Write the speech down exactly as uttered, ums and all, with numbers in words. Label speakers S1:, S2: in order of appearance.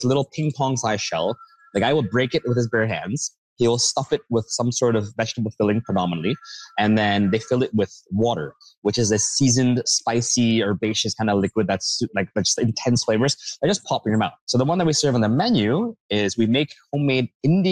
S1: little ping pong size shell. The guy will break it with his bare hands. He will stuff it with some sort of vegetable filling predominantly. And then they fill it with water, which is a seasoned, spicy, herbaceous kind of liquid that's like that's just intense flavors. They just pop in your mouth. So the one that we serve on the menu is we make homemade Indian